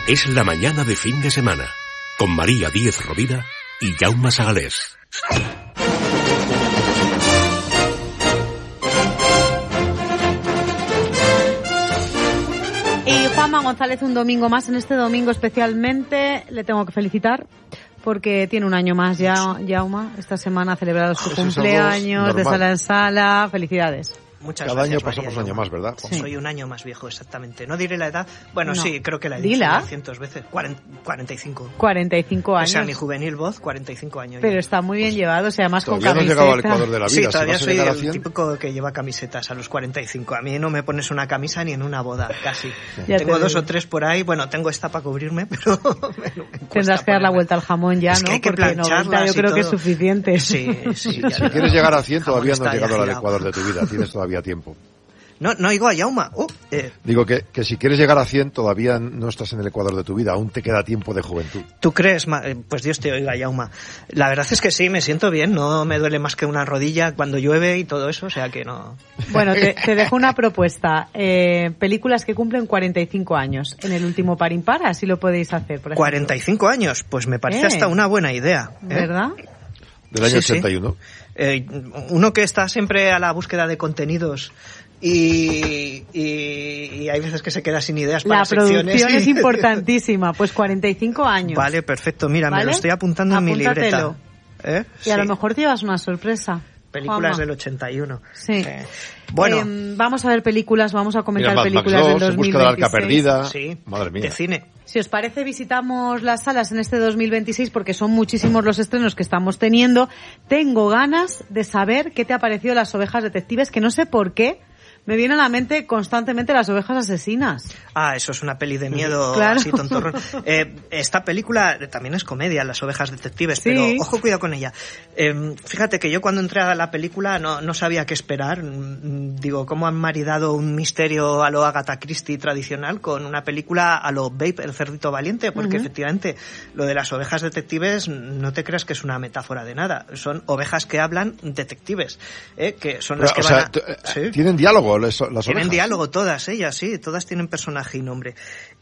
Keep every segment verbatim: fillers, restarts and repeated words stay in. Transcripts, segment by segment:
Es la mañana de fin de semana, con María Díez Rovira y Jaume Sagalés. Y Juanma González un domingo más. En este domingo especialmente le tengo que felicitar porque tiene un año más ya, Jaume. Esta semana ha celebrado su cumpleaños de sala en sala. Felicidades. Muchas Cada gracias, año pasamos un año más, ¿verdad? Sí. Soy un año más viejo, exactamente. No diré la edad. Bueno, no. sí, creo que la he dicho Dila. cientos veces. cuarenta y cinco. cuarenta y cinco años. O sea, mi juvenil voz, cuarenta y cinco años. Pero ya. está muy bien pues, llevado, o sea, además con camiseta. camiseta. No has llegado al Ecuador de la vida. Sí, todavía si soy el típico que lleva camisetas a los cuarenta y cinco. A mí no me pones una camisa ni en una boda, casi. Ya tengo dos o tres por ahí. Bueno, tengo esta para cubrirme, pero... Tendrás que dar la vuelta al jamón ya, es ¿no? Que hay que porque noventa yo creo todo. que es suficiente. Sí, sí. Si, si quieres llegar a cien, todavía no has llegado al Ecuador de tu vida. Tienes todavía tiempo. No, no digo a Jaume. Oh, eh. Digo que, que si quieres llegar a cien todavía no estás en el Ecuador de tu vida, aún te queda tiempo de juventud. ¿Tú crees? Pues Dios te oiga, Jaume. La verdad es que sí, me siento bien, no me duele más que una rodilla cuando llueve y todo eso, o sea que no... Bueno, te, te dejo una propuesta. Eh, películas que cumplen cuarenta y cinco años en el último par impar, así lo podéis hacer, por ejemplo. cuarenta y cinco años, pues me parece eh, hasta una buena idea. ¿eh? ¿Verdad? Del año sí, ochenta y uno. Sí. Eh, uno que está siempre a la búsqueda de contenidos... Y, y, y hay veces que se queda sin ideas para la secciones. La producción es importantísima, pues cuarenta y cinco años. Vale, perfecto. Mira, ¿vale? Me lo estoy apuntando Apúntatelo. en mi libreta. ¿Eh? Y sí. a lo mejor te llevas una sorpresa. Películas Juanma. del ochenta y uno. Sí. Eh, bueno. Eh, vamos a ver películas, vamos a comentar Mira, películas Max del dos, dos mil veintiséis. En busca de la arca perdida. Sí. Madre mía. De cine. Si os parece, visitamos las salas en este dos mil veintiséis porque son muchísimos los estrenos que estamos teniendo. Tengo ganas de saber qué te ha parecido Las ovejas detectives, que no sé por qué me viene a la mente constantemente Las ovejas asesinas. Ah, eso es una peli de miedo, claro. así tontorrón. Eh, esta película también es comedia, Las ovejas detectives, sí. pero ojo, cuidado con ella. Eh, fíjate que yo cuando entré a la película no, no sabía qué esperar. Digo, ¿cómo han maridado un misterio a lo Agatha Christie tradicional con una película a lo Babe, el cerdito valiente? Porque uh-huh. efectivamente, lo de Las ovejas detectives, no te creas que es una metáfora de nada. Son ovejas que hablan detectives, ¿eh? Que son las pero, que o van sea, a... ¿Sí? ¿Tienen diálogo las, las Tienen ovejas? diálogo todas ellas, sí, todas tienen personaje y nombre.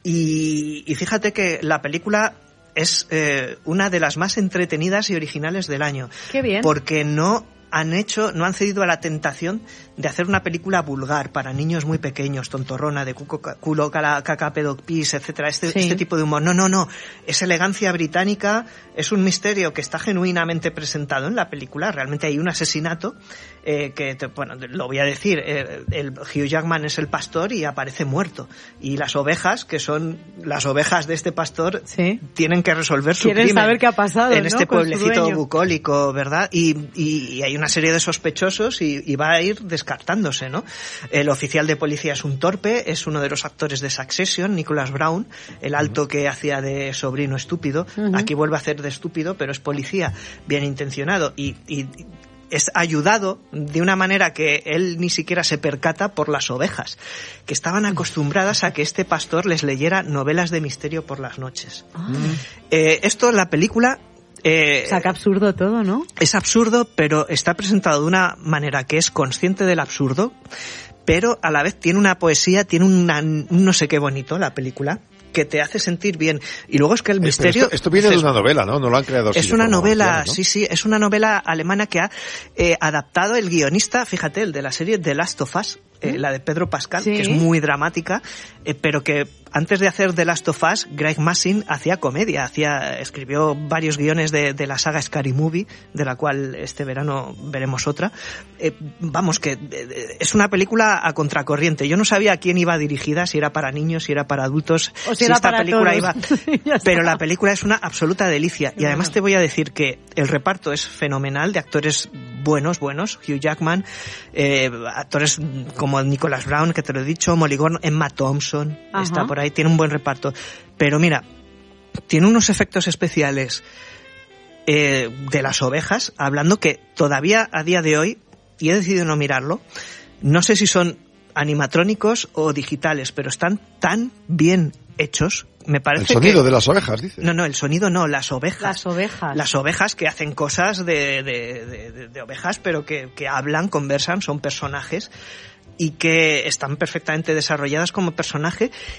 Y, y fíjate que la película es eh, una de las más entretenidas y originales del año. Qué bien. Porque no han hecho, no han cedido a la tentación de hacer una película vulgar para niños muy pequeños, tontorrona, de cuco, culo, caca, pedo, pis, etcétera, este, sí. este tipo de humor. No, no, no. Es elegancia británica, es un misterio que está genuinamente presentado en la película. Realmente hay un asesinato eh, que, te, bueno, lo voy a decir, eh, el Hugh Jackman es el pastor y aparece muerto. Y las ovejas, que son las ovejas de este pastor, sí. tienen que resolver su Quieren crimen. saber qué ha pasado, en ¿no? este Con pueblecito bucólico, ¿verdad? Y, y, y hay una serie de sospechosos y, y va a ir descartándose, ¿no? El oficial de policía es un torpe, es uno de los actores de Succession, Nicholas Brown, el alto que hacía de sobrino estúpido. Uh-huh. Aquí vuelve a hacer de estúpido, pero es policía, bien intencionado y, y es ayudado de una manera que él ni siquiera se percata por las ovejas, que estaban acostumbradas a que este pastor les leyera novelas de misterio por las noches. Uh-huh. Eh, esto en la película... Eh, o sea, que absurdo todo, ¿no? Es absurdo, pero está presentado de una manera que es consciente del absurdo, pero a la vez tiene una poesía, tiene una, un no sé qué bonito la película, que te hace sentir bien. Y luego es que el eh, misterio... Esto, esto viene dices, de una novela, ¿no? No lo han creado así. Es una novela, ¿no? sí, sí, es una novela alemana que ha eh, adaptado el guionista, fíjate, el de la serie The Last of Us, eh, la de Pedro Pascal, sí. que es muy dramática, eh, pero que antes de hacer The Last of Us, Greg Massin hacía comedia, hacía, escribió varios guiones de, de la saga Scary Movie, de la cual este verano veremos otra. Eh, vamos, que eh, es una película a contracorriente. Yo no sabía a quién iba dirigida, si era para niños, si era para adultos, o si, si esta para película todos. iba... Pero la película es una absoluta delicia. Y además bueno. te voy a decir que el reparto es fenomenal, de actores buenos, buenos, Hugh Jackman, eh, actores como Nicholas Brown, que te lo he dicho, Molly Gordon, Emma Thompson, Ajá. está por ahí, tiene un buen reparto. Pero mira, tiene unos efectos especiales eh, de las ovejas, hablando que todavía a día de hoy, y he decidido no mirarlo, no sé si son animatrónicos o digitales, pero están tan bien hechos. Me parece el sonido que... de las ovejas, dice. No, no, el sonido no, las ovejas. Las ovejas. Las ovejas que hacen cosas de, de, de, de, de ovejas, pero que, que hablan, conversan, son personajes y que están perfectamente desarrolladas como personaje.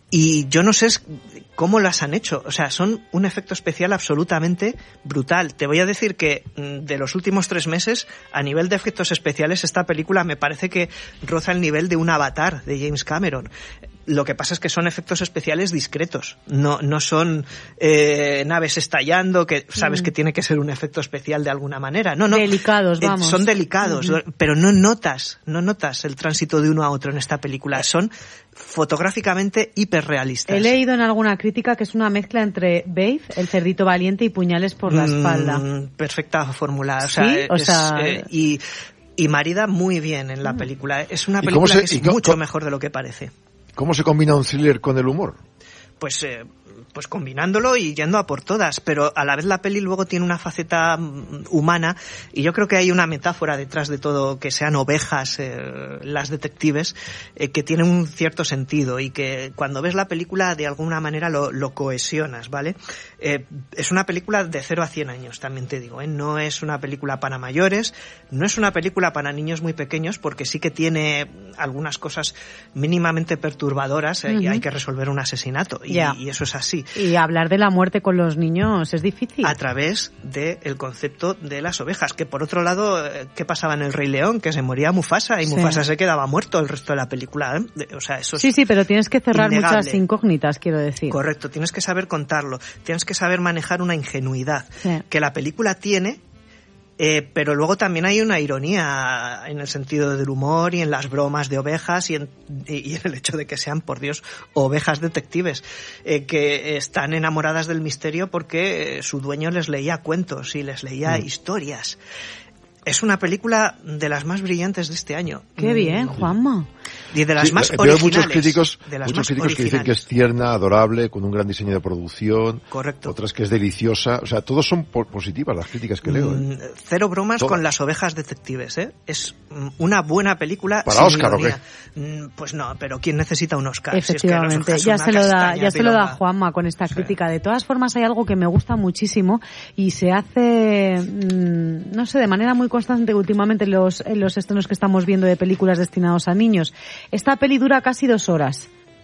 Y yo no sé cómo las han hecho. O sea, son un efecto especial absolutamente brutal. Te voy a decir que de los últimos tres meses, a nivel de efectos especiales, esta película me parece que roza el nivel de un Avatar de James Cameron. Lo que pasa es que son efectos especiales discretos. No, no son eh, naves estallando, que sabes mm. que tiene que ser un efecto especial de alguna manera. No, no. Delicados, eh, vamos. Son delicados, mm-hmm. pero no notas, no notas el tránsito de uno a otro en esta película. Son fotográficamente hiperrealistas. He leído en alguna crítica que es una mezcla entre Babe, el cerdito valiente, y Puñales por la espalda. Mm, perfecta fórmula. O ¿Sí? sea, o es, sea... eh, y, y marida muy bien en la película. Es una película se, que es mucho mejor de lo que parece. ¿Cómo se combina un thriller con el humor? Pues, eh, pues combinándolo y yendo a por todas, pero a la vez la peli luego tiene una faceta humana y yo creo que hay una metáfora detrás de todo, que sean ovejas eh, las detectives, eh, que tiene un cierto sentido y que cuando ves la película de alguna manera lo, lo cohesionas, ¿vale? Eh, es una película de cero a cien años, también te digo, ¿eh? No es una película para mayores, no es una película para niños muy pequeños, porque sí que tiene algunas cosas mínimamente perturbadoras, eh, uh-huh. y hay que resolver un asesinato, y, yeah. y eso es así. Y hablar de la muerte con los niños es difícil. A través del concepto de las ovejas, que por otro lado, ¿qué pasaba en El Rey León? Que se moría Mufasa y sí. Mufasa se quedaba muerto el resto de la película, ¿eh? O sea, eso es Sí, sí, pero tienes que cerrar innegable. Muchas incógnitas, quiero decir. Correcto, tienes que saber contarlo, tienes que saber manejar una ingenuidad sí. que la película tiene. Eh, pero luego también hay una ironía en el sentido del humor y en las bromas de ovejas y en, y en el hecho de que sean, por Dios, ovejas detectives, eh, que están enamoradas del misterio porque su dueño les leía cuentos y les leía mm. historias. Es una película de las más brillantes de este año. Qué bien, Juanma. Y de las sí, más veo originales. muchos críticos, de las muchos más críticos que dicen que es tierna, adorable, con un gran diseño de producción. Correcto. Otras que es deliciosa. O sea, todos son positivas las críticas que leo. ¿eh? Cero bromas Todas. Con las ovejas detectives, ¿eh? Es una buena película. ¿Para Oscar o qué? Pues no, pero ¿quién necesita un Oscar? Efectivamente, si es que ya se lo da, ya se lo da Juanma con esta sí. crítica. De todas formas, hay algo que me gusta muchísimo y se hace, mmm, no sé, de manera muy constante últimamente en los, en los estrenos que estamos viendo de películas destinados a niños. Esta peli dura casi dos horas.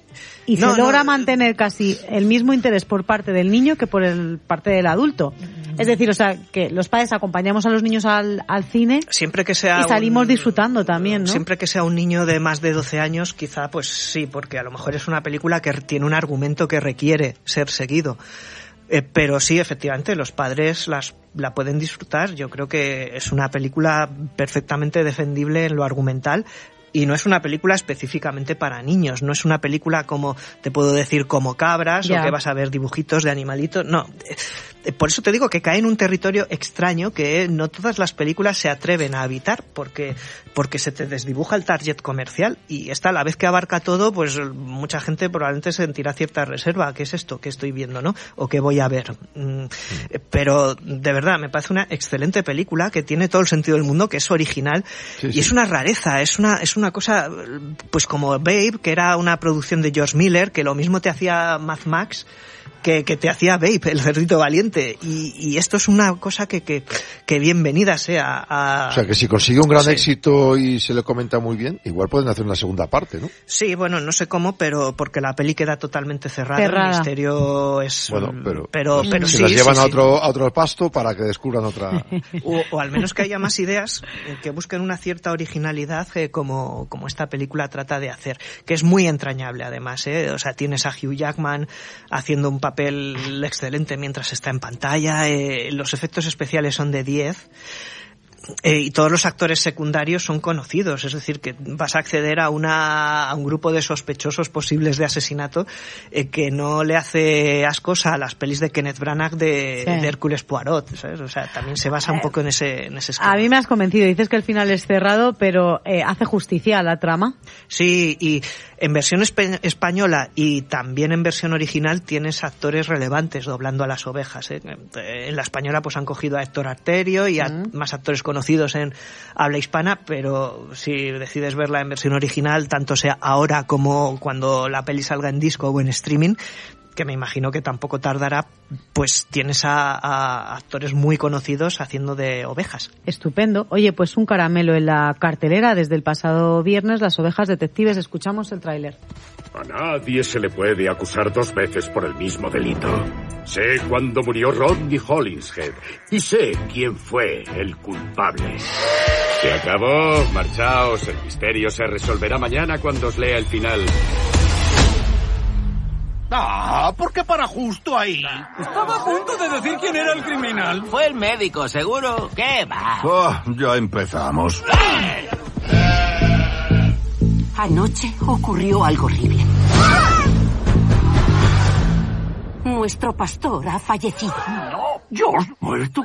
Y no, se logra no, mantener casi el mismo interés por parte del niño que por el parte del adulto. Es decir, o sea, que los padres acompañamos a los niños al, al cine siempre que sea y salimos un, disfrutando también, ¿no? Siempre que sea un niño de más de doce años, quizá pues sí, porque a lo mejor es una película que tiene un argumento que requiere ser seguido. Eh, pero sí, efectivamente, los padres las, la pueden disfrutar. Yo creo que es una película perfectamente defendible en lo argumental. Y no es una película específicamente para niños, no es una película como, te puedo decir, como Cabras, yeah. o que vas a ver dibujitos de animalitos, no. Por eso te digo que cae en un territorio extraño que no todas las películas se atreven a habitar, porque, porque se te desdibuja el target comercial, y esta, a la vez que abarca todo, pues mucha gente probablemente sentirá cierta reserva. ¿Qué es esto? ¿Qué estoy viendo, no? ¿O qué voy a ver? Pero, de verdad, me parece una excelente película que tiene todo el sentido del mundo, que es original, sí, y sí. es una rareza, es una, es una cosa, pues como Babe, que era una producción de George Miller, que lo mismo te hacía Mad Max, que, que te hacía Babe, el cerdito valiente, y, y esto es una cosa que, que, que bienvenida sea a... O sea, que si consigue un gran sí. éxito y se le comenta muy bien, igual pueden hacer una segunda parte, ¿no? Sí, bueno, no sé cómo, pero porque la peli queda totalmente cerrada, Cerrada. El misterio es... Bueno, pero, pero, pues, pero se sí, las llevan sí, a sí. otro a otro pasto para que descubran otra... O, o al menos que haya más ideas que busquen una cierta originalidad, eh, como, como esta película trata de hacer, que es muy entrañable además, ¿eh? O sea, tienes a Hugh Jackman haciendo un papel excelente mientras está en pantalla, eh, los efectos especiales son de diez. Eh, y todos los actores secundarios son conocidos, es decir, que vas a acceder a una a un grupo de sospechosos posibles de asesinato eh, que no le hace ascos a las pelis de Kenneth Branagh de, sí. de Hércules Poirot, ¿sabes? O sea, también se basa un poco en ese en ese esquema. A mí me has convencido, dices que el final es cerrado, pero eh, hace justicia a la trama. Sí, y en versión espe- española y también en versión original tienes actores relevantes doblando a las ovejas, ¿eh? En la española pues han cogido a Héctor Arterio y a mm. más actores conocidos en habla hispana, pero si decides verla en versión original, tanto sea ahora como cuando la peli salga en disco o en streaming, que me imagino que tampoco tardará, pues tienes a, a actores muy conocidos haciendo de ovejas. Estupendo. Oye, pues un caramelo en la cartelera desde el pasado viernes, Las ovejas detectives. Escuchamos el tráiler. A nadie se le puede acusar dos veces por el mismo delito. Sé cuándo murió Rodney Hollingshead y sé quién fue el culpable. Se acabó, marchaos, el misterio se resolverá mañana cuando os lea el final. Ah, ¿por qué para justo ahí? Estaba a punto de decir quién era el criminal. Fue el médico, seguro. ¿Qué va? Oh, ya empezamos. Anoche ocurrió algo horrible. Nuestro pastor ha fallecido. No, George muerto.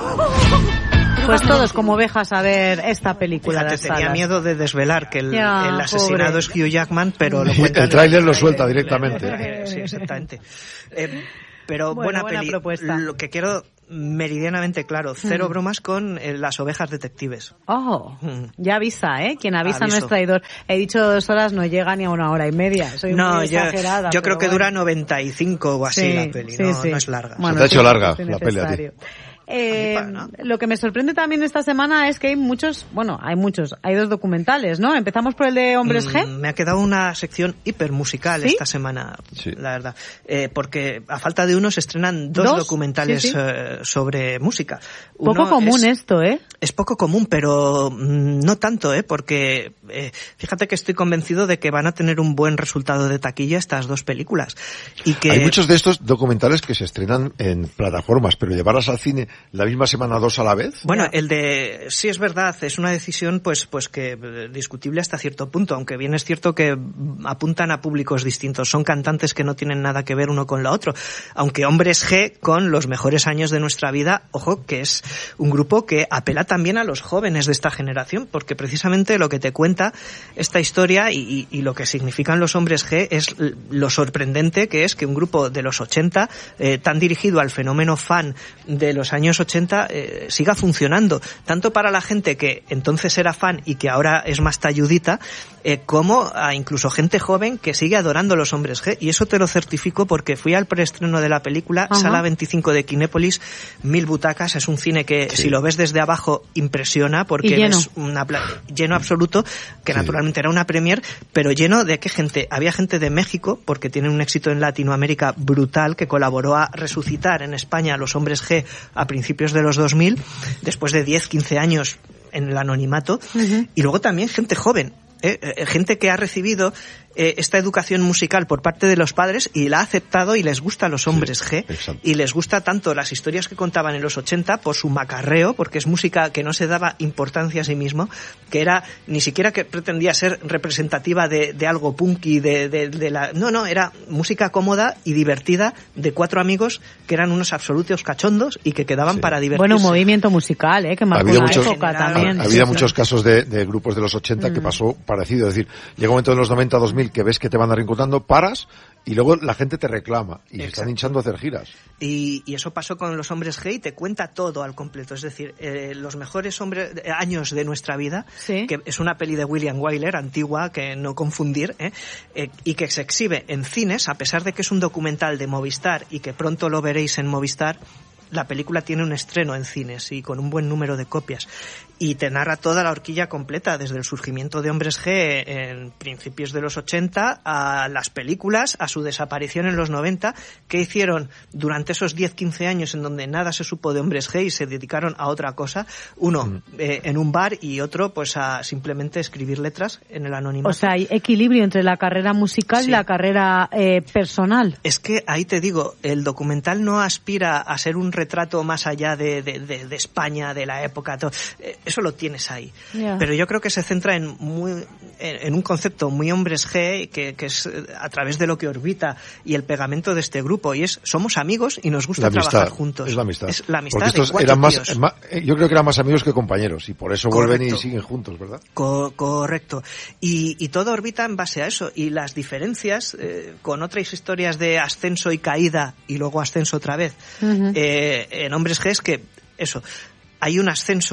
Pues todos como ovejas a ver esta película. Fíjate, tenía salas. miedo de desvelar que el, ya, el asesinado pobre. es Hugh Jackman, pero lo cuenta el tráiler lo suelta directamente. Eh, sí, exactamente. Eh, pero Bueno, buena, buena peli. propuesta. Lo que quiero meridianamente claro, cero mm. bromas con eh, Las ovejas detectives. Oh, mm. ya avisa, ¿eh? Quien avisa Aviso. no es traidor. He dicho dos horas, no llega ni a una hora y media. Soy no, muy yo, exagerada. yo creo que bueno. dura noventa y cinco o así sí, la peli, sí, no, sí. no es larga. Bueno, Se te ha hecho sí, larga sí, la peli a ti. Eh, para, ¿no? Lo que me sorprende también esta semana es que hay muchos, bueno, hay muchos, hay dos documentales, ¿no? Empezamos por el de Hombres G. Mm, me ha quedado una sección hiper musical ¿Sí? esta semana, sí. la verdad. Eh, porque a falta de uno se estrenan dos, ¿Dos? documentales Sí, sí. Eh, sobre música. Poco Uno común es, esto, ¿eh? Es poco común, pero mm, no tanto, ¿eh? Porque eh, fíjate que estoy convencido de que van a tener un buen resultado de taquilla estas dos películas. Y que... Hay muchos de estos documentales que se estrenan en plataformas, pero llevarlas al cine la misma semana dos a la vez. Bueno, el de sí es verdad, es una decisión pues pues que eh, discutible hasta cierto punto, aunque bien es cierto que apuntan a públicos distintos, son cantantes que no tienen nada que ver uno con lo otro, aunque Hombres G con Los mejores años de nuestra vida, ojo, que es un grupo que apela también a los jóvenes de esta generación, porque precisamente lo que te cuenta esta historia y, y, y lo que significan los Hombres G es lo sorprendente que es que un grupo de los ochenta, eh, tan dirigido al fenómeno fan de los años ochenta, eh, siga funcionando, tanto para la gente que entonces era fan y que ahora es más talludita, eh, como a incluso gente joven que sigue adorando los Hombres G, y eso te lo certifico porque fui al preestreno de la película, uh-huh. Sala veinticinco de Kinépolis, mil butacas, es un cine que sí. si lo ves desde abajo impresiona porque es una pla- lleno absoluto, que sí. naturalmente era una premier, pero lleno de qué gente, había gente de México, porque tienen un éxito en Latinoamérica brutal, que colaboró a resucitar en España a los Hombres G a principios de los dos mil, después de diez, quince años en el anonimato, uh-huh. y luego también gente joven, eh, eh, gente que ha recibido eh, esta educación musical por parte de los padres y la ha aceptado y les gusta los Hombres sí, G, exacto. y les gusta tanto las historias que contaban en los ochenta por su macarreo, porque es música que no se daba importancia a sí mismo, que era ni siquiera que pretendía ser representativa de, de algo punky, de, de, de la no, no, era música cómoda y divertida de cuatro amigos que eran unos absolutos cachondos y que quedaban sí. para divertirse. Bueno, un movimiento musical, ¿eh? Que marcó una muchos, época general, también. Había sí, muchos sí. casos de, de grupos de los ochenta mm. que pasó parecido, es decir, llega un momento en los noventa, dos mil que ves que te van arrinconando, paras y luego la gente te reclama y Exacto. se están hinchando a hacer giras. Y, y eso pasó con los Hombres G y te cuenta todo al completo, es decir, eh, los mejores hombres, eh, años de nuestra vida, ¿Sí? que es una peli de William Wyler, antigua, que no confundir, eh, eh, y que se exhibe en cines, a pesar de que es un documental de Movistar y que pronto lo veréis en Movistar. La película tiene un estreno en cines y con un buen número de copias. Y te narra toda la horquilla completa, desde el surgimiento de Hombres G en principios de los ochenta, a las películas, a su desaparición en los noventa, que hicieron durante esos diez, quince años en donde nada se supo de Hombres G y se dedicaron a otra cosa. Uno mm. eh, en un bar y otro pues a simplemente escribir letras en el anonimato. O sea, hay equilibrio entre la carrera musical sí. y la carrera eh, personal. Es que ahí te digo, el documental no aspira a ser un retrato más allá de, de, de, de España, de la época, todo. Eso lo tienes ahí. Yeah. Pero yo creo que se centra en, muy, en, en un concepto muy Hombres G, que, que es a través de lo que orbita y el pegamento de este grupo, y es, somos amigos y nos gusta la trabajar amistad, juntos. Es la amistad. Es la amistad. Porque estos eran más, más, yo creo que eran más amigos que compañeros, y por eso Correcto. vuelven y siguen juntos, ¿verdad? Co- correcto. Y, y todo orbita en base a eso, y las diferencias, eh, con otras historias de ascenso y caída, y luego ascenso otra vez, uh-huh. eh, en Hombres G es que, eso, hay un ascenso,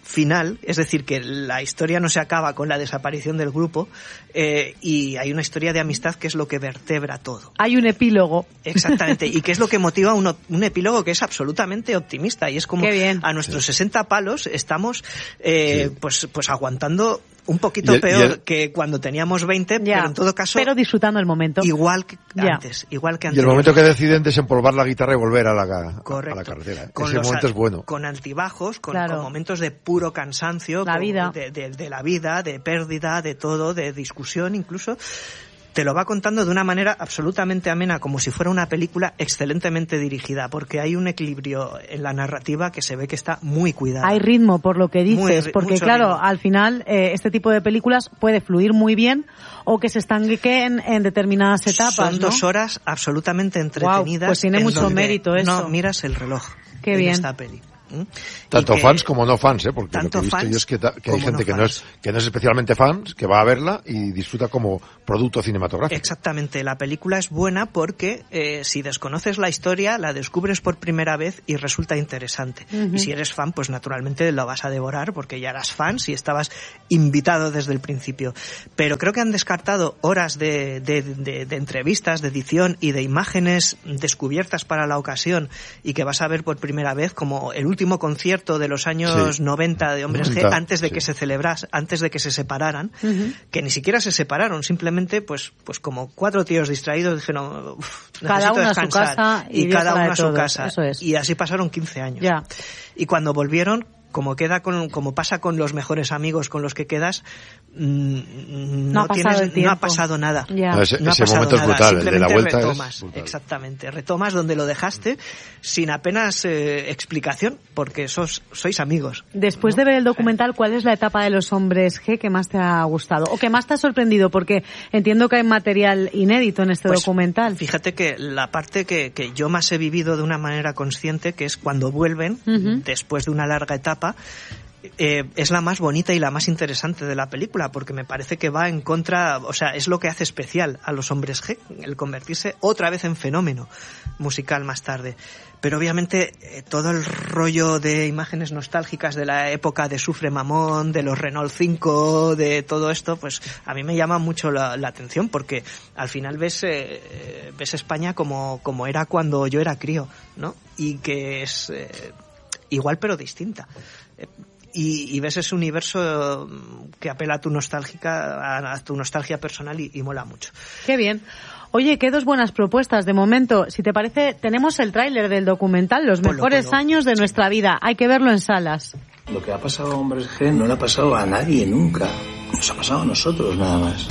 final, es decir, que la historia no se acaba con la desaparición del grupo, eh, y hay una historia de amistad que es lo que vertebra todo. Hay un epílogo. Exactamente, y que es lo que motiva uno, un epílogo que es absolutamente optimista, y es como a nuestros sesenta palos estamos eh, sí. pues, pues aguantando un poquito el, peor el, que cuando teníamos veinte, ya, pero en todo caso... Pero disfrutando el momento. Igual que ya. antes, igual que antes. Y el momento que deciden desempolvar la guitarra y volver a la, a la carretera. Con Ese momento a, es bueno. Con altibajos, con, claro. con momentos de puro cansancio. La con, vida. De, de, de la vida, de pérdida, de todo, de discusión incluso. Te lo va contando de una manera absolutamente amena, como si fuera una película excelentemente dirigida, porque hay un equilibrio en la narrativa que se ve que está muy cuidado. Hay ritmo, por lo que dices, muy, porque claro, ritmo. Al final eh, este tipo de películas puede fluir muy bien o que se estanquen en determinadas etapas. Son ¿no? dos horas absolutamente entretenidas. Wow, pues tiene mucho mérito eso. No miras el reloj. Qué en bien. Esta peli. ¿Mm? Tanto que, fans como no fans, ¿eh? Porque lo que he visto yo es que, ta, que hay gente no que, no es, que no es especialmente fans, que va a verla y disfruta como producto cinematográfico. Exactamente, la película es buena porque eh, si desconoces la historia, la descubres por primera vez y resulta interesante. Uh-huh. Y si eres fan, pues naturalmente lo vas a devorar porque ya eras fan si estabas invitado desde el principio. Pero creo que han descartado horas de, de, de, de entrevistas, de edición y de imágenes descubiertas para la ocasión y que vas a ver por primera vez, como el último concierto de los años sí. noventa de Hombres G, antes de sí. que se celebrase, antes de que se separaran, uh-huh. que ni siquiera se separaron, simplemente pues pues como cuatro tíos distraídos dijeron, cada uno descansar, a su casa y, y cada uno a su todos. casa. Eso es. Y así pasaron quince años. Ya. Y cuando volvieron, como queda con, como pasa con los mejores amigos con los que quedas, mmm, no, no, ha tienes, no ha pasado nada. No, ese no ha ese pasado momento nada. es brutal, el de la vuelta retomas, es brutal. Exactamente, retomas donde lo dejaste sin apenas eh, explicación, porque sos, sois amigos. Después ¿no? de ver el documental, ¿cuál es la etapa de los Hombres G que más te ha gustado? ¿O que más te ha sorprendido? Porque entiendo que hay material inédito en este pues, documental. Fíjate que la parte que, que yo más he vivido de una manera consciente, que es cuando vuelven, uh-huh. después de una larga etapa, Eh, es la más bonita y la más interesante de la película, porque me parece que va en contra, o sea, es lo que hace especial a los Hombres G, el convertirse otra vez en fenómeno musical más tarde. Pero obviamente eh, todo el rollo de imágenes nostálgicas de la época de Sufre Mamón, de los Renault cinco, de todo esto, pues a mí me llama mucho la, la atención, porque al final ves eh, ves España como, como era cuando yo era crío, ¿no? Y que es eh, igual pero distinta. Eh, Y, y ves ese universo que apela a tu nostálgica, a, a tu nostalgia personal y, y mola mucho. Qué bien. Oye, qué dos buenas propuestas. De momento, si te parece, tenemos el tráiler del documental, Los Polo, mejores polo. años de nuestra vida. Hay que verlo en salas. Lo que ha pasado a Hombres G no le ha pasado a nadie nunca. Nos ha pasado a nosotros nada más.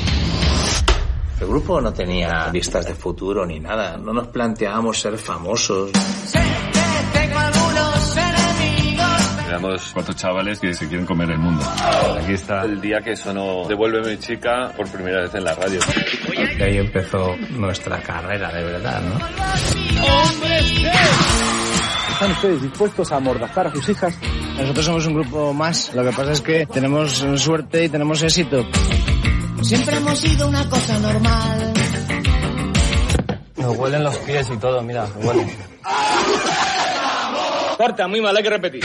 El grupo no tenía vistas de futuro ni nada. No nos planteábamos ser famosos. Éramos cuatro chavales que se quieren comer el mundo. Aquí está el día que sonó Devuélveme chica por primera vez en la radio. Y ahí empezó nuestra carrera de verdad, ¿no? ¿Están ustedes dispuestos a amordazar a sus hijas? Nosotros somos un grupo más. Lo que pasa es que tenemos suerte y tenemos éxito. Siempre hemos sido una cosa normal. Nos huelen los pies y todo, mira, huelen. Corta, muy mal, hay que repetir.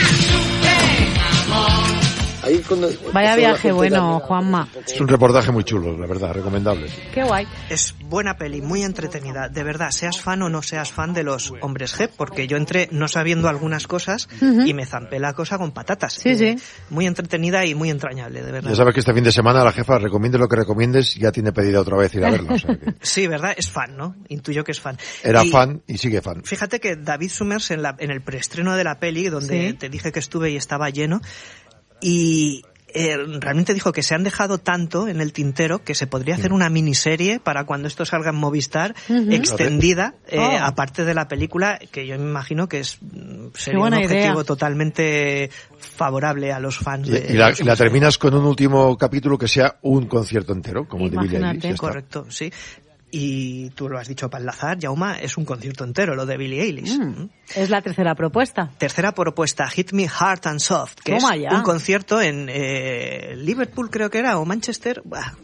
Ahí cuando Vaya viaje bueno, Juanma. Es un reportaje muy chulo, la verdad, recomendable. Qué guay. Es buena peli, muy entretenida. De verdad, seas fan o no seas fan de los Hombres G, porque yo entré no sabiendo algunas cosas uh-huh. y me zampé la cosa con patatas. Sí, sí. Muy entretenida y muy entrañable, de verdad. Ya sabes que este fin de semana la jefa, recomiende lo que recomiendes, ya tiene pedida otra vez ir a verlo. O sea que... Sí, ¿verdad? Es fan, ¿no? Intuyo que es fan. Era y fan y sigue fan. Fíjate que David Summers en, la, en el preestreno de la peli, donde ¿sí? te dije que estuve y estaba lleno, y eh, realmente dijo que se han dejado tanto en el tintero que se podría hacer una miniserie para cuando esto salga en Movistar, uh-huh. extendida, eh, oh. aparte de la película, que yo me imagino que es sería un objetivo idea. Totalmente favorable a los fans. Y, de, y, la, de y la terminas con un último capítulo que sea un concierto entero, como Imagínate. de Billie Eilish. Correcto, sí. Y tú lo has dicho para enlazar, Jauma, es un concierto entero, lo de Billie Eilish. Mm, es la tercera propuesta. Tercera propuesta, Hit Me Hard and Soft, que Toma es ya. un concierto en eh, Liverpool, creo que era, o Manchester, bah,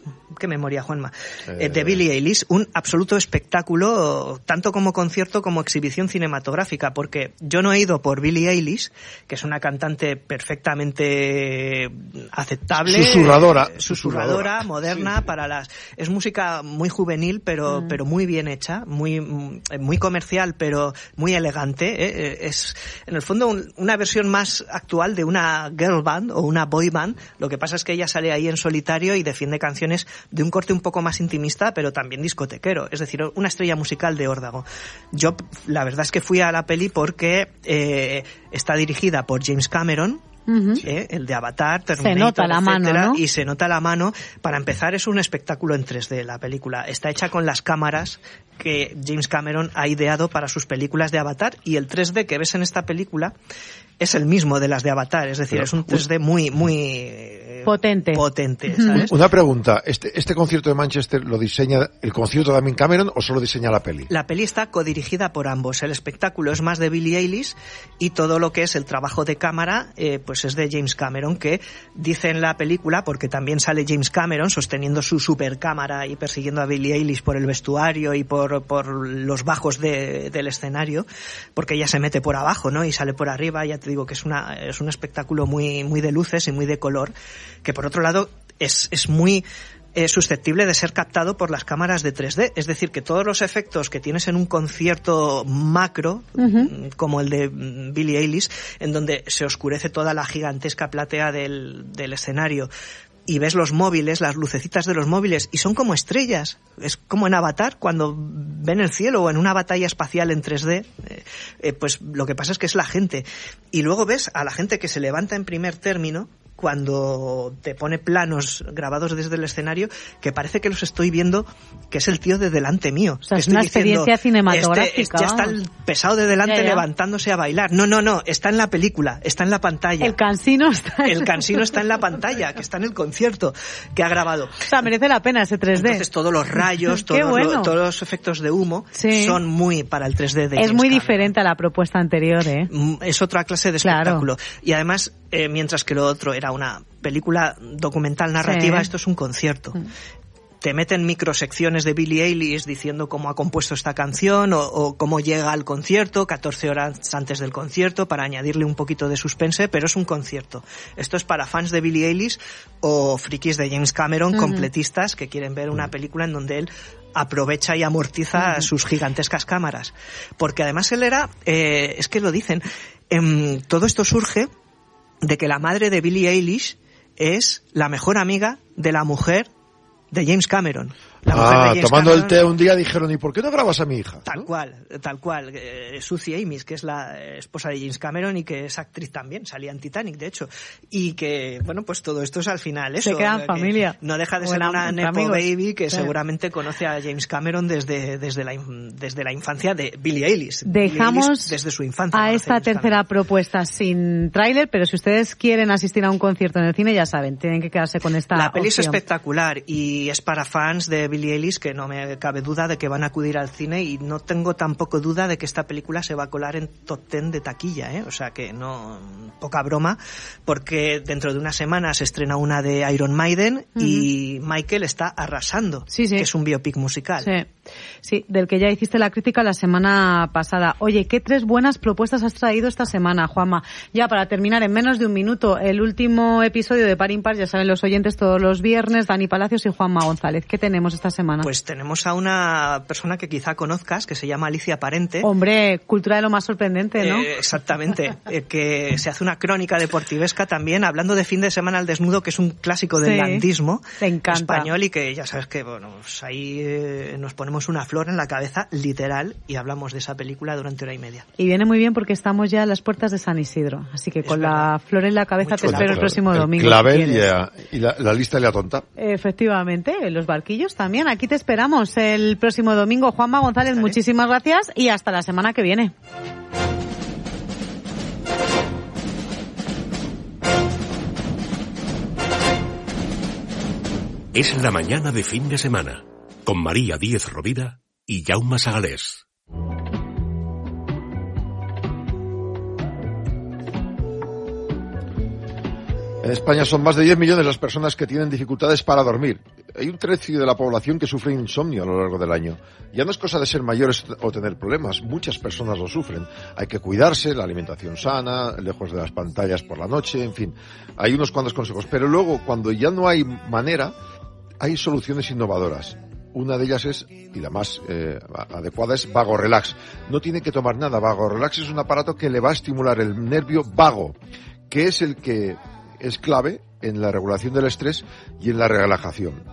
qué memoria, Juanma. Eh... Eh, de Billie Eilish, un absoluto espectáculo, tanto como concierto como exhibición cinematográfica, porque yo no he ido por Billie Eilish, que es una cantante perfectamente aceptable. Susurradora. Eh, susurradora, moderna, sí. para las... Es música muy juvenil, pero, mm. pero muy bien hecha, muy, muy comercial, pero muy elegante. ¿eh? Es, en el fondo, un, una versión más actual de una girl band o una boy band. Lo que pasa es que ella sale ahí en solitario y defiende canciones de un corte un poco más intimista, pero también discotequero. Es decir, una estrella musical de órdago. Yo, la verdad es que fui a la peli porque eh, está dirigida por James Cameron, Uh-huh. ¿eh? el de Avatar, Terminator, se nota la etcétera, mano, ¿no? Y se nota la mano. Para empezar, es un espectáculo en tres D la película. Está hecha con las cámaras que James Cameron ha ideado para sus películas de Avatar, y el tres D que ves en esta película es el mismo de las de Avatar, es decir, Pero, es un tres D muy muy eh, potente. potente, ¿sabes? Una pregunta, ¿este, este concierto de Manchester lo diseña el concierto también Cameron o solo diseña la peli? La peli está codirigida por ambos. El espectáculo es más de Billie Eilish y todo lo que es el trabajo de cámara eh, pues es de James Cameron, que dice en la película, porque también sale James Cameron sosteniendo su supercámara y persiguiendo a Billie Eilish por el vestuario y por, por los bajos de, del escenario, porque ella se mete por abajo, ¿no? Y sale por arriba. Ya te digo que es una es un espectáculo muy muy de luces y muy de color, que por otro lado es es muy eh, susceptible de ser captado por las cámaras de tres D, es decir, que todos los efectos que tienes en un concierto macro, uh-huh. como el de Billie Eilish, en donde se oscurece toda la gigantesca platea del, del escenario, y ves los móviles, las lucecitas de los móviles, y son como estrellas. Es como en Avatar, cuando ven el cielo, o en una batalla espacial en tres D, eh, eh, pues lo que pasa es que es la gente. Y luego ves a la gente que se levanta en primer término, cuando te pone planos grabados desde el escenario, que parece que los estoy viendo, que es el tío de delante mío. O sea, es una experiencia cinematográfica. Este, ya está el pesado de delante ya, ya. levantándose a bailar. No, no, no, está en la película, está en la pantalla. El cansino está en El cansino está en la pantalla, que está en el concierto que ha grabado. O sea, merece la pena ese tres D. Entonces todos los rayos, todos, bueno. los, todos los efectos de humo sí. son muy para el tres D de Es James muy Cameron. Diferente a la propuesta anterior, ¿eh? Es otra clase de espectáculo. Claro. Y además, eh, mientras que lo otro era una película documental narrativa, sí. esto es un concierto. Mm. Te meten microsecciones de Billie Eilish diciendo cómo ha compuesto esta canción o, o cómo llega al concierto, catorce horas antes del concierto, para añadirle un poquito de suspense, pero es un concierto. Esto es para fans de Billie Eilish o frikis de James Cameron, uh-huh. completistas, que quieren ver una película en donde él aprovecha y amortiza uh-huh. sus gigantescas cámaras. Porque además él era, eh, es que lo dicen, eh, todo esto surge de que la madre de Billie Eilish es la mejor amiga de la mujer de James Cameron. La mujer ah, de James tomando Cameron, el té un día dijeron, ¿y por qué no grabas a mi hija? Tal ¿no? cual, tal cual. Eh, Suzy Amis, que es la esposa de James Cameron y que es actriz también, salía en Titanic, de hecho. Y que, bueno, pues todo esto es al final eso. Se queda en familia. No deja de ser Buena, una nepo amigos. baby que sí. seguramente conoce a James Cameron desde, desde, la, desde la infancia de Billie Eilish. Dejamos Billie Eilish desde su infancia. a esta tercera Cameron. propuesta sin tráiler, pero si ustedes quieren asistir a un concierto en el cine, ya saben, tienen que quedarse con esta La peli opción. es espectacular y es para fans de Billie Eilish que no me cabe duda de que van a acudir al cine, y no tengo tampoco duda de que esta película se va a colar en top ten de taquilla, ¿eh? O sea que no, poca broma, porque dentro de una semana se estrena una de Iron Maiden uh-huh. y Michael está arrasando, sí, sí. que es un biopic musical. Sí. sí, del que ya hiciste la crítica la semana pasada. Oye, ¿qué tres buenas propuestas has traído esta semana, Juanma? Ya para terminar, en menos de un minuto, el último episodio de Par Impar, ya saben los oyentes, todos los viernes, Dani Palacios y Juanma González. ¿Qué tenemos esta semana? Pues tenemos a una persona que quizá conozcas, que se llama Alicia Parente. Hombre, cultura de lo más sorprendente, ¿no? Eh, exactamente, eh, que se hace una crónica deportivesca también, hablando de Fin de Semana al Desnudo, que es un clásico del sí, landismo encanta. español, y que ya sabes que, bueno, pues ahí eh, nos ponemos una flor en la cabeza, literal, y hablamos de esa película durante hora y media. Y viene muy bien porque estamos ya a las puertas de San Isidro, así que es con verdad. la flor en la cabeza te espero el próximo el domingo. Clavel si y, a, y la, la lista le atonta. Efectivamente, los barquillos también, aquí te esperamos el próximo domingo. Juanma González, ¿Estaré? muchísimas gracias y hasta la semana que viene. Es la mañana de Fin de Semana, con María Díez Rovira y Jaume Sagalés. En España son más de diez millones las personas que tienen dificultades para dormir. hay un tercio de la población que sufre insomnio a lo largo del año. Ya no es cosa de ser mayores o tener problemas, muchas personas lo sufren. Hay que cuidarse, la alimentación sana, lejos de las pantallas por la noche, en fin. Hay unos cuantos consejos, pero luego cuando ya no hay manera, hay soluciones innovadoras. Una de ellas es, y la más eh, adecuada, es Vago Relax. No tiene que tomar nada. Vago Relax es un aparato que le va a estimular el nervio vago, que es el que es clave en la regulación del estrés y en la relajación.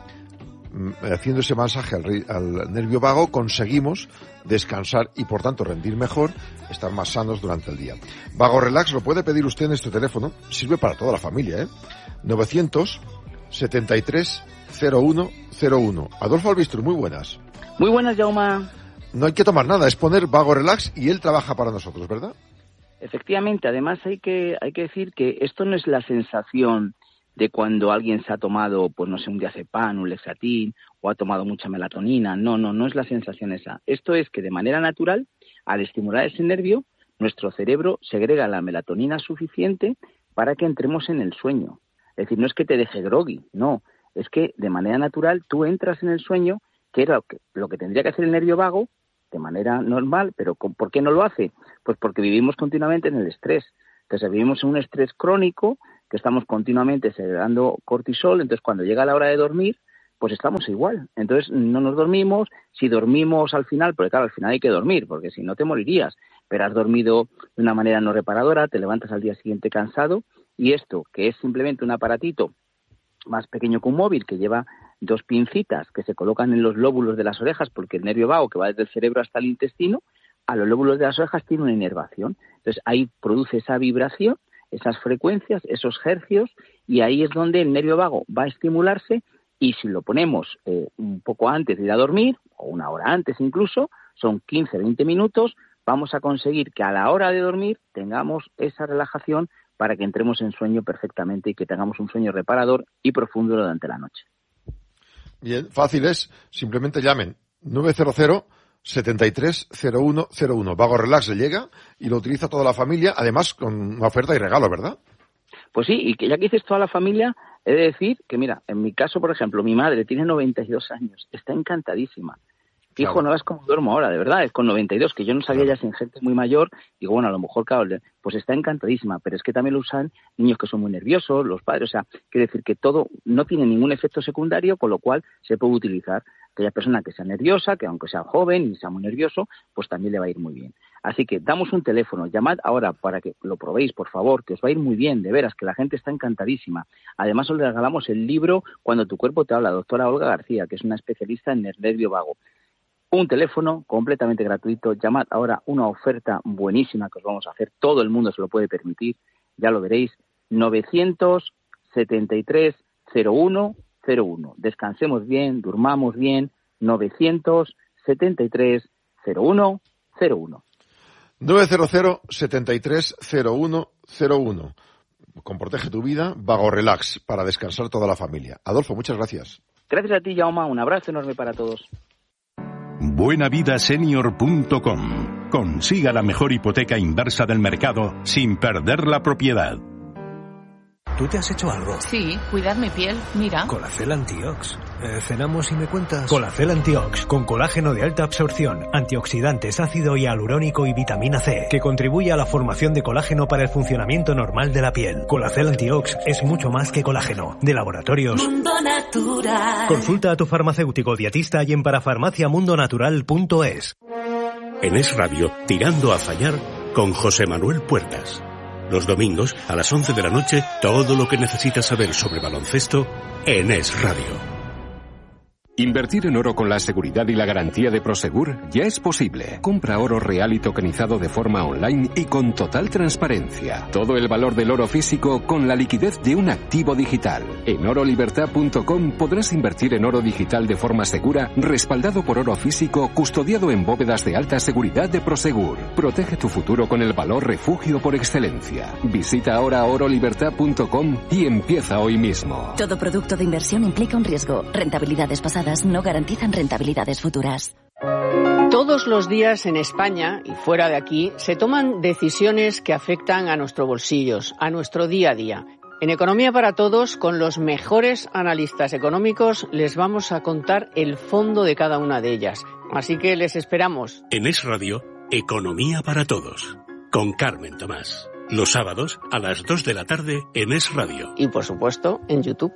Haciendo ese masaje al, al nervio vago conseguimos descansar y por tanto rendir mejor, estar más sanos durante el día. Vago Relax lo puede pedir usted en este teléfono, sirve para toda la familia, ¿eh? novecientos setenta y tres cero uno cero uno. Adolfo Albistro, muy buenas. Muy buenas, Jaume. No hay que tomar nada, es poner Vago Relax y él trabaja para nosotros, ¿verdad? Efectivamente, además hay que hay que decir que esto no es la sensación de cuando alguien se ha tomado, pues no sé, un diazepam, un Lexatin, o ha tomado mucha melatonina. No, no, no es la sensación esa. Esto es que de manera natural, al estimular ese nervio, nuestro cerebro segrega la melatonina suficiente para que entremos en el sueño. Es decir, no es que te deje groggy, no. Es que de manera natural tú entras en el sueño, que era lo que, lo que tendría que hacer el nervio vago, de manera normal, pero ¿por qué no lo hace? Pues porque vivimos continuamente en el estrés. Entonces vivimos en un estrés crónico, que estamos continuamente segregando cortisol, entonces cuando llega la hora de dormir, pues estamos igual. Entonces no nos dormimos, si dormimos al final, porque claro, al final hay que dormir, porque si no te morirías, pero has dormido de una manera no reparadora, te levantas al día siguiente cansado, y esto, que es simplemente un aparatito más pequeño que un móvil, que lleva dos pincitas que se colocan en los lóbulos de las orejas, porque el nervio vago que va desde el cerebro hasta el intestino, a los lóbulos de las orejas tiene una inervación. Entonces ahí produce esa vibración, esas frecuencias, esos hercios, y ahí es donde el nervio vago va a estimularse, y si lo ponemos eh, un poco antes de ir a dormir, o una hora antes incluso, son quince a veinte minutos, vamos a conseguir que a la hora de dormir tengamos esa relajación para que entremos en sueño perfectamente y que tengamos un sueño reparador y profundo durante la noche. Bien, fácil es, simplemente llamen nueve cero cero setenta y tres cero uno cero uno. Vago Relax le llega y lo utiliza toda la familia, además con una oferta y regalo, ¿verdad? Pues sí, y que ya que dices toda la familia, he de decir que, mira, en mi caso, por ejemplo, mi madre tiene noventa y dos años, está encantadísima. Hijo, claro. No ves cómo duermo ahora, de verdad, es con noventa y dos, que yo no sabía, claro. Ya sin gente muy mayor, digo, bueno, a lo mejor, claro, pues está encantadísima, pero es que también lo usan niños que son muy nerviosos, los padres, o sea, quiere decir que todo no tiene ningún efecto secundario, con lo cual se puede utilizar. Aquella persona que sea nerviosa, que aunque sea joven y sea muy nervioso, pues también le va a ir muy bien. Así que damos un teléfono, llamad ahora para que lo probéis, por favor, que os va a ir muy bien, de veras, que la gente está encantadísima. Además os le regalamos el libro Cuando tu cuerpo te habla, doctora Olga García, que es una especialista en el nervio vago. Un teléfono completamente gratuito, llamad ahora, una oferta buenísima que os vamos a hacer, todo el mundo se lo puede permitir, ya lo veréis, novecientos setenta y tres cero uno cero uno. Descansemos bien, durmamos bien, novecientos setenta y tres cero uno cero uno. nueve cero cero setenta y tres cero uno cero uno. Con Protege tu Vida, Vago Relax, para descansar toda la familia. Adolfo, muchas gracias. Gracias a ti, Jaume, un abrazo enorme para todos. buenavidasenior punto com. Consiga la mejor hipoteca inversa del mercado sin perder la propiedad. ¿Tú te has hecho algo? Sí, cuidar mi piel, mira. Colacel Antiox. Eh, cenamos y me cuentas. Colacel Antiox, con colágeno de alta absorción, antioxidantes, ácido hialurónico y vitamina C, que contribuye a la formación de colágeno para el funcionamiento normal de la piel. Colacel Antiox es mucho más que colágeno. De Laboratorios Mundo Natural. Consulta a tu farmacéutico dietista y en parafarmacia mundo natural punto es. En Es Radio, Tirando a Fallar, con José Manuel Puertas. Los domingos, a las once de la noche, todo lo que necesitas saber sobre baloncesto en Es Radio. Invertir en oro con la seguridad y la garantía de Prosegur ya es posible. Compra oro real y tokenizado de forma online y con total transparencia. Todo el valor del oro físico con la liquidez de un activo digital. En oro libertad punto com podrás invertir en oro digital de forma segura, respaldado por oro físico, custodiado en bóvedas de alta seguridad de Prosegur. Protege tu futuro con el valor refugio por excelencia. Visita ahora oro libertad punto com y empieza hoy mismo. Todo producto de inversión implica un riesgo. Rentabilidades pasadas no garantizan rentabilidades futuras. Todos los días en España y fuera de aquí se toman decisiones que afectan a nuestros bolsillos, a nuestro día a día. En Economía para Todos, con los mejores analistas económicos, les vamos a contar el fondo de cada una de ellas. Así que les esperamos. En Es Radio, Economía para Todos, con Carmen Tomás. Los sábados a las dos de la tarde en Es Radio. Y por supuesto, en YouTube.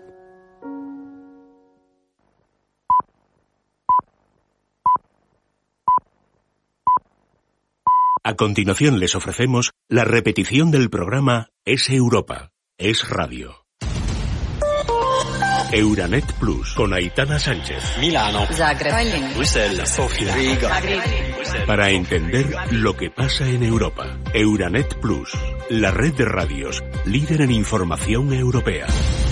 A continuación les ofrecemos la repetición del programa Es Europa, Es Radio. Euranet Plus con Aitana Sánchez. Milano, Zagreb, Bruselas, Sofía, Riga. Para entender lo que pasa en Europa. Euranet Plus, la red de radios líder en información europea.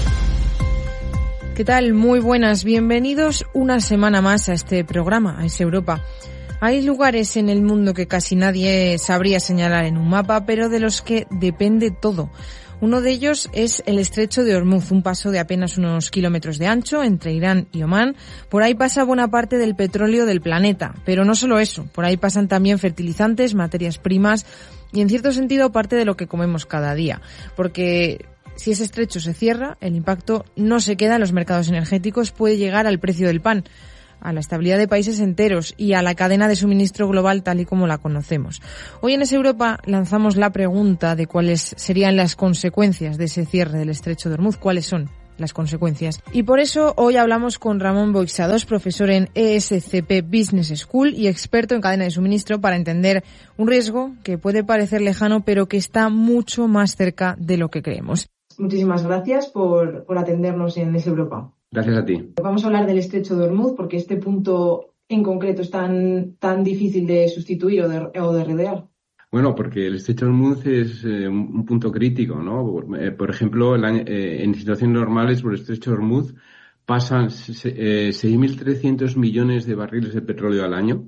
¿Qué tal? Muy buenas, bienvenidos una semana más a este programa, a Es Europa. Hay lugares en el mundo que casi nadie sabría señalar en un mapa, pero de los que depende todo. Uno de ellos es el Estrecho de Hormuz, un paso de apenas unos kilómetros de ancho entre Irán y Omán. Por ahí pasa buena parte del petróleo del planeta, pero no solo eso, por ahí pasan también fertilizantes, materias primas y en cierto sentido parte de lo que comemos cada día, porque si ese estrecho se cierra, el impacto no se queda en los mercados energéticos, puede llegar al precio del pan, a la estabilidad de países enteros y a la cadena de suministro global tal y como la conocemos. Hoy en Es Europa lanzamos la pregunta de cuáles serían las consecuencias de ese cierre del Estrecho de Hormuz, cuáles son las consecuencias. Y por eso hoy hablamos con Ramón Boixados, profesor en E S C P Business School y experto en cadena de suministro, para entender un riesgo que puede parecer lejano pero que está mucho más cerca de lo que creemos. Muchísimas gracias por, por atendernos en Es Europa. Gracias a ti. Vamos a hablar del Estrecho de Hormuz porque este punto en concreto es tan, tan difícil de sustituir o de, o de rodear. Bueno, porque el Estrecho de Hormuz es eh, un punto crítico, ¿no? Por, eh, por ejemplo, el año, eh, en situaciones normales por el Estrecho de Hormuz pasan eh, seis mil trescientos millones de barriles de petróleo al año.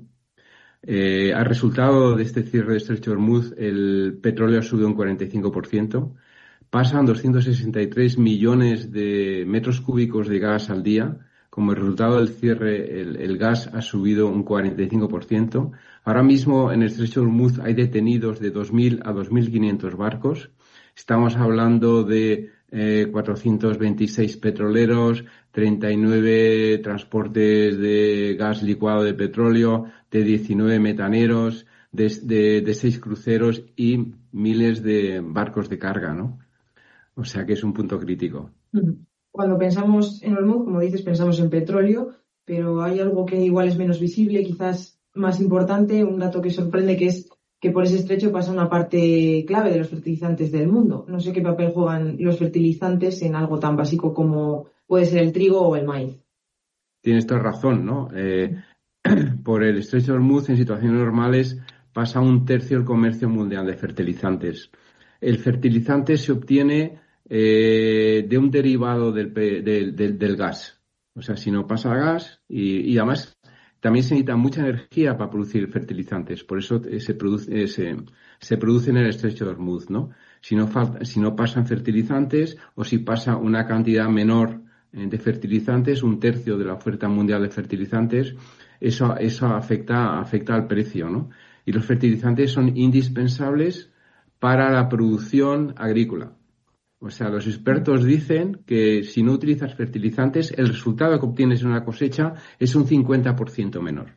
Eh, al resultado de este cierre del Estrecho de Hormuz, el petróleo ha subido un cuarenta y cinco por ciento. Pasan doscientos sesenta y tres millones de metros cúbicos de gas al día. Como resultado del cierre, el, el gas ha subido un cuarenta y cinco por ciento. Ahora mismo en el Estrecho de Hormuz hay detenidos de dos mil a dos mil quinientos barcos. Estamos hablando de eh, cuatrocientos veintiséis petroleros, treinta y nueve transportes de gas licuado de petróleo, de diecinueve metaneros, de, de, de seis cruceros y miles de barcos de carga, ¿no? O sea que es un punto crítico. Cuando pensamos en Hormuz, como dices, pensamos en petróleo, pero hay algo que igual es menos visible, quizás más importante, un dato que sorprende, que es que por ese estrecho pasa una parte clave de los fertilizantes del mundo. No sé qué papel juegan los fertilizantes en algo tan básico como puede ser el trigo o el maíz. Tienes toda razón, ¿no? Eh, por el Estrecho de Hormuz, en situaciones normales, pasa un tercio del comercio mundial de fertilizantes. El fertilizante se obtiene Eh, de un derivado del, del, del, del gas. O sea, si no pasa gas y, y además también se necesita mucha energía para producir fertilizantes. Por eso se produce, se, se produce en el Estrecho de Hormuz, ¿no? Si no, falta, si no pasan fertilizantes o si pasa una cantidad menor de fertilizantes, un tercio de la oferta mundial de fertilizantes, eso, eso afecta, afecta al precio, ¿no? Y los fertilizantes son indispensables para la producción agrícola. O sea, los expertos dicen que si no utilizas fertilizantes, el resultado que obtienes en una cosecha es un cincuenta por ciento menor.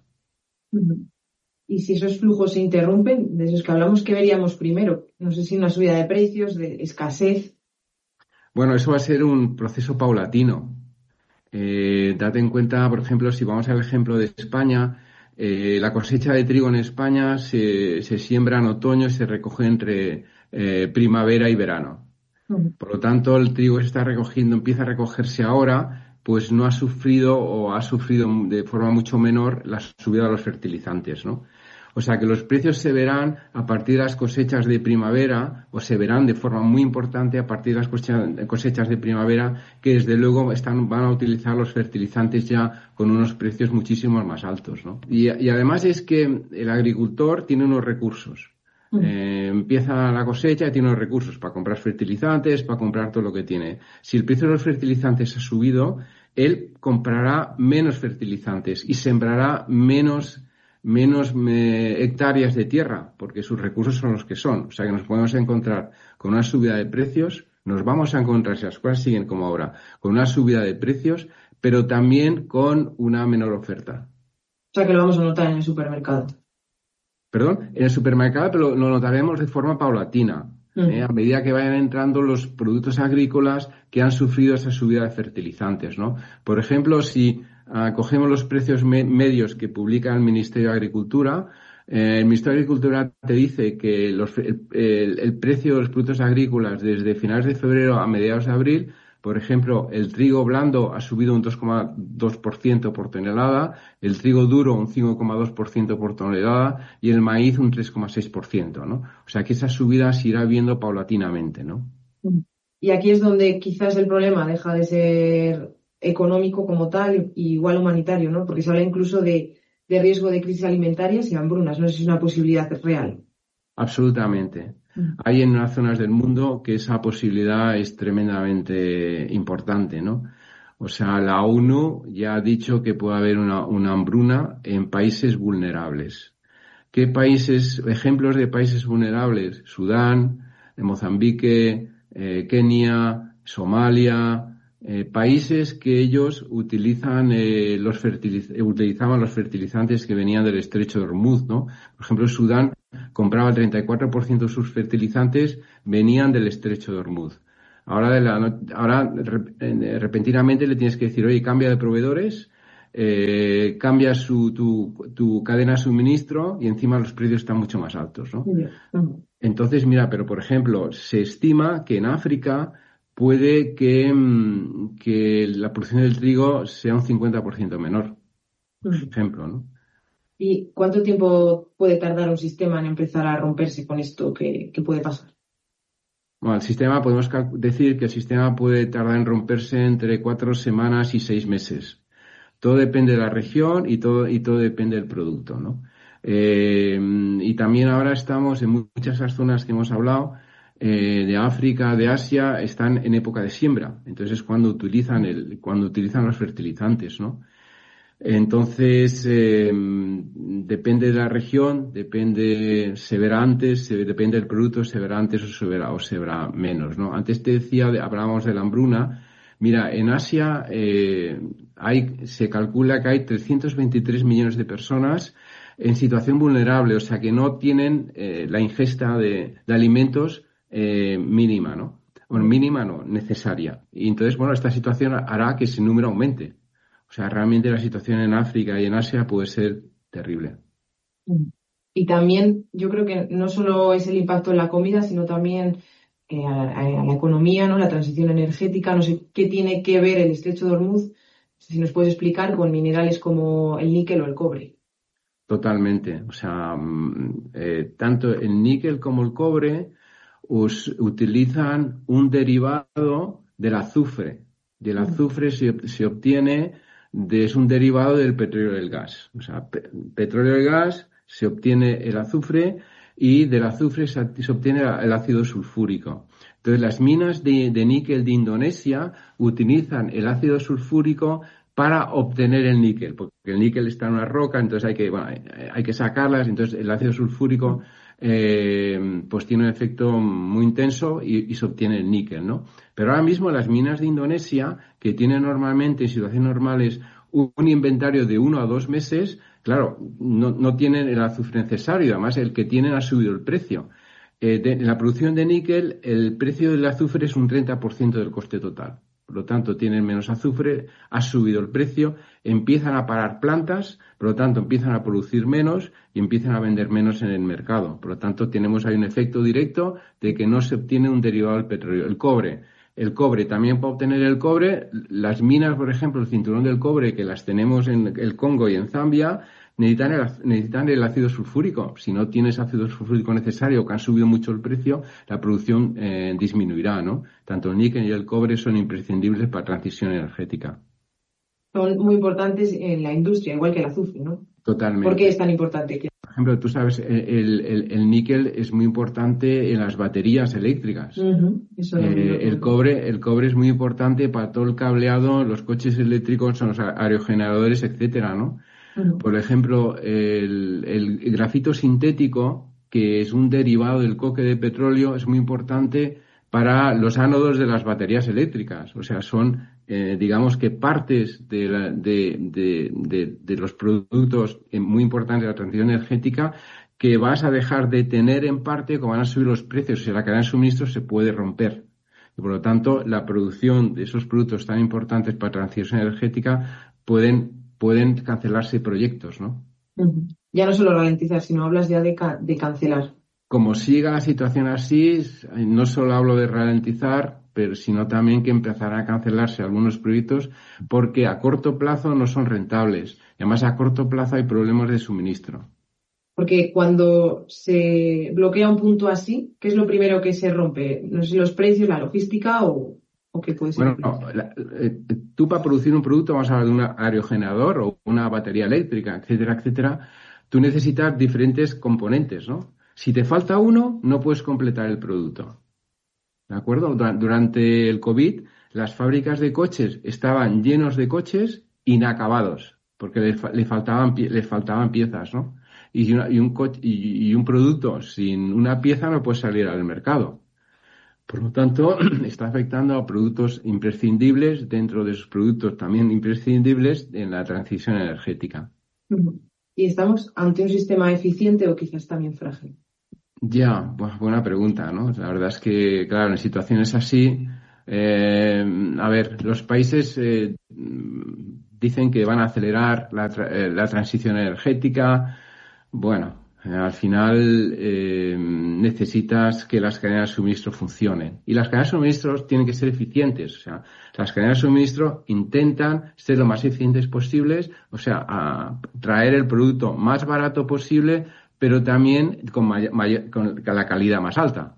Y si esos flujos se interrumpen, de esos que hablamos, ¿qué veríamos primero? No sé si una subida de precios, de escasez. Bueno, eso va a ser un proceso paulatino. Eh, date en cuenta, por ejemplo, si vamos al ejemplo de España, eh, la cosecha de trigo en España se, se siembra en otoño y se recoge entre eh, primavera y verano. Por lo tanto, el trigo que se está recogiendo empieza a recogerse ahora, pues no ha sufrido o ha sufrido de forma mucho menor la subida de los fertilizantes, ¿no? O sea que los precios se verán a partir de las cosechas de primavera, o se verán de forma muy importante a partir de las cosechas de primavera, que desde luego están, van a utilizar los fertilizantes ya con unos precios muchísimo más altos, ¿no? Y, y además es que el agricultor tiene unos recursos. Eh, empieza la cosecha y tiene los recursos para comprar fertilizantes, para comprar todo lo que tiene. Si el precio de los fertilizantes ha subido, él comprará menos fertilizantes y sembrará menos, menos me, hectáreas de tierra, porque sus recursos son los que son. O sea que nos podemos encontrar con una subida de precios nos vamos a encontrar, si las cosas siguen como ahora, con una subida de precios, pero también con una menor oferta. O sea que lo vamos a notar en el supermercado. Perdón, en el supermercado, pero lo notaremos de forma paulatina. ¿eh? A medida que vayan entrando los productos agrícolas que han sufrido esa subida de fertilizantes, ¿no? Por ejemplo, si uh, cogemos los precios me- medios que publica el Ministerio de Agricultura, eh, el Ministerio de Agricultura te dice que los, el, el, el precio de los productos agrícolas desde finales de febrero a mediados de abril, por ejemplo, el trigo blando ha subido un dos coma dos por ciento por tonelada, el trigo duro un cinco coma dos por ciento por tonelada y el maíz un tres coma seis por ciento, ¿no? O sea que esa subida se irá viendo paulatinamente, ¿no? Y aquí es donde quizás el problema deja de ser económico como tal y igual humanitario, ¿no? Porque se habla incluso de, de riesgo de crisis alimentarias y hambrunas. No sé si es una posibilidad real. Absolutamente. Hay en unas zonas del mundo que esa posibilidad es tremendamente importante, ¿no? O sea, la ONU ya ha dicho que puede haber una, una hambruna en países vulnerables. ¿Qué países, ejemplos de países vulnerables? Sudán, Mozambique, eh, Kenia, Somalia, eh, países que ellos utilizan eh, los fertiliz- utilizaban los fertilizantes que venían del estrecho de Hormuz, ¿no? Por ejemplo, Sudán compraba el treinta y cuatro por ciento de sus fertilizantes venían del estrecho de Hormuz. Ahora, de la, ahora repentinamente le tienes que decir, oye, cambia de proveedores, eh, cambia su, tu, tu cadena de suministro y encima los precios están mucho más altos, ¿no? Entonces, mira, pero por ejemplo, se estima que en África puede que, que la producción del trigo sea un cincuenta por ciento menor, por ejemplo, ¿no? ¿Y cuánto tiempo puede tardar un sistema en empezar a romperse con esto? ¿Qué, qué puede pasar? Bueno, el sistema, podemos decir que el sistema puede tardar en romperse entre cuatro semanas y seis meses. Todo depende de la región y todo, y todo depende del producto, ¿no? Eh, y también ahora estamos en muchas de esas zonas que hemos hablado, eh, de África, de Asia, están en época de siembra. Entonces es cuando utilizan el, cuando utilizan los fertilizantes, ¿no? Entonces, eh, depende de la región, depende, se verá antes, se, depende del producto, se verá antes o se verá, o se verá menos, ¿no? Antes te decía, hablábamos de la hambruna. Mira, en Asia eh, hay, se calcula que hay trescientos veintitrés millones de personas en situación vulnerable, o sea que no tienen eh, la ingesta de, de alimentos eh, mínima, ¿no? Bueno, mínima no, necesaria. Y entonces, bueno, esta situación hará que ese número aumente. O sea, realmente la situación en África y en Asia puede ser terrible. Y también yo creo que no solo es el impacto en la comida, sino también eh, a, la, a la economía, ¿no? La transición energética. No sé qué tiene que ver el estrecho de Hormuz, si nos puedes explicar, con minerales como el níquel o el cobre. Totalmente. O sea, eh, tanto el níquel como el cobre us, utilizan un derivado del azufre. Del azufre se, se obtiene, de, es un derivado del petróleo y del gas. O sea, pe, petróleo y gas, se obtiene el azufre y del azufre se, se obtiene el ácido sulfúrico. Entonces, las minas de, de níquel de Indonesia utilizan el ácido sulfúrico para obtener el níquel, porque el níquel está en una roca, entonces hay que, bueno, hay que sacarlas, entonces el ácido sulfúrico eh, pues tiene un efecto muy intenso y, y se obtiene el níquel, ¿no? Pero ahora mismo las minas de Indonesia, que tienen normalmente en situaciones normales un, un inventario de uno a dos meses, claro, no, no tienen el azufre necesario, además el que tienen ha subido el precio. Eh, de, en la producción de níquel, el precio del azufre es un treinta por ciento del coste total. Por lo tanto, tienen menos azufre, ha subido el precio, empiezan a parar plantas, por lo tanto, empiezan a producir menos y empiezan a vender menos en el mercado. Por lo tanto, tenemos ahí un efecto directo de que no se obtiene un derivado del petróleo. El cobre. El cobre, también para obtener el cobre, las minas, por ejemplo, el cinturón del cobre, que las tenemos en el Congo y en Zambia, necesitan el, necesitan el ácido sulfúrico. Si no tienes ácido sulfúrico necesario, que ha subido mucho el precio, la producción eh, disminuirá, ¿no? Tanto el níquel y el cobre son imprescindibles para la transición energética. Son muy importantes en la industria, igual que el azufre, ¿no? Totalmente. ¿Por qué es tan importante? Por ejemplo, tú sabes, el, el, el níquel es muy importante en las baterías eléctricas. Uh-huh. Eso eh, el cobre, el cobre es muy importante para todo el cableado, los coches eléctricos, los aerogeneradores, etcétera, ¿no? Uh-huh. Por ejemplo, el, el, el grafito sintético, que es un derivado del coque de petróleo, es muy importante para los ánodos de las baterías eléctricas. O sea, son, eh, digamos que partes de, la, de, de, de, de los productos muy importantes de la transición energética que vas a dejar de tener en parte como van a subir los precios. O sea, la cadena de suministro se puede romper. Y por lo tanto, la producción de esos productos tan importantes para la transición energética pueden, pueden cancelarse proyectos, ¿no? Uh-huh. Ya no solo ralentizar, sino hablas ya de, ca- de cancelar. Como siga la situación así, no solo hablo de ralentizar, pero sino también que empezarán a cancelarse algunos proyectos porque a corto plazo no son rentables. Y además a corto plazo hay problemas de suministro. Porque cuando se bloquea un punto así, ¿qué es lo primero que se rompe? No sé si los precios, la logística o, o qué puede ser. Bueno, no, la, eh, tú para producir un producto, vamos a hablar de un aerogenerador o una batería eléctrica, etcétera, etcétera, tú necesitas diferentes componentes, ¿no? Si te falta uno, no puedes completar el producto. ¿De acuerdo? Durante el COVID, las fábricas de coches estaban llenos de coches inacabados, porque le, le faltaban les faltaban piezas, ¿no? Y, una, y, un co- y, y un producto sin una pieza no puede salir al mercado. Por lo tanto, está afectando a productos imprescindibles dentro de esos productos también imprescindibles en la transición energética. ¿Y estamos ante un sistema eficiente o quizás también frágil? Ya, pues buena pregunta, ¿no? La verdad es que, claro, en situaciones así, eh, a ver, los países eh, dicen que van a acelerar la, tra- eh, la transición energética. Bueno, eh, al final eh, necesitas que las cadenas de suministro funcionen. Y las cadenas de suministro tienen que ser eficientes. O sea, las cadenas de suministro intentan ser lo más eficientes posibles, o sea, a traer el producto más barato posible, pero también con, may- may- con la calidad más alta.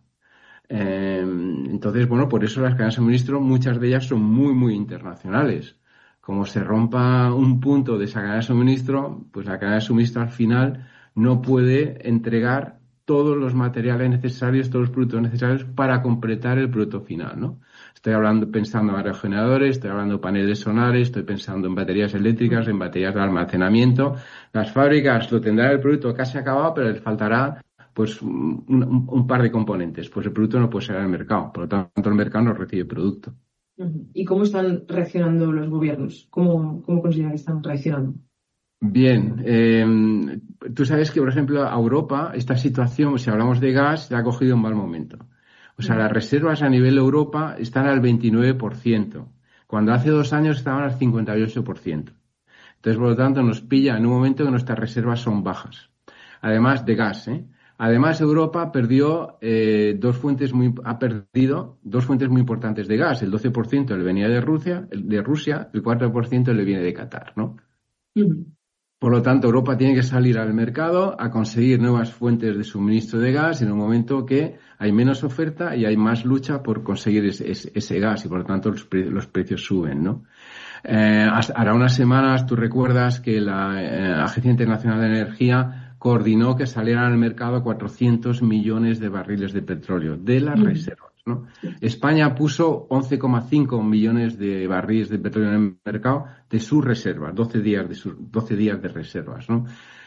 Eh, entonces, bueno, por eso las cadenas de suministro, muchas de ellas son muy, muy internacionales. Como se rompa un punto de esa cadena de suministro, pues la cadena de suministro al final no puede entregar todos los materiales necesarios, todos los productos necesarios para completar el producto final, ¿no? Estoy hablando, pensando en aerogeneradores, estoy hablando de paneles solares, estoy pensando en baterías eléctricas, en baterías de almacenamiento. Las fábricas lo tendrán el producto casi acabado, pero les faltará pues un, un, un par de componentes. Pues el producto no puede salir al mercado, por lo tanto el mercado no recibe producto. ¿Y cómo están reaccionando los gobiernos? ¿Cómo, cómo consideran que están reaccionando? Bien, eh, tú sabes que, por ejemplo, a Europa, esta situación, si hablamos de gas, se ha cogido un mal momento. O sea, las reservas a nivel Europa están al veintinueve por ciento, cuando hace dos años estaban al cincuenta y ocho por ciento. Entonces, por lo tanto, nos pilla en un momento que nuestras reservas son bajas. Además de gas, ¿eh? Además, Europa perdió eh, dos fuentes muy, ha perdido dos fuentes muy importantes de gas. El doce por ciento le venía de Rusia, el de Rusia, el cuatro por ciento le viene de Qatar, ¿no? Uh-huh. Por lo tanto, Europa tiene que salir al mercado a conseguir nuevas fuentes de suministro de gas en un momento que hay menos oferta y hay más lucha por conseguir ese, ese, ese gas y, por lo tanto, los, pre- los precios suben, ¿no? Eh, hasta, hará unas semanas, tú recuerdas que la eh, Agencia Internacional de Energía coordinó que salieran al mercado cuatrocientos millones de barriles de petróleo de las mm. reservas, ¿no? España puso once coma cinco millones de barriles de petróleo en el mercado de sus reservas, doce días de sus, doce días de reservas, ¿no?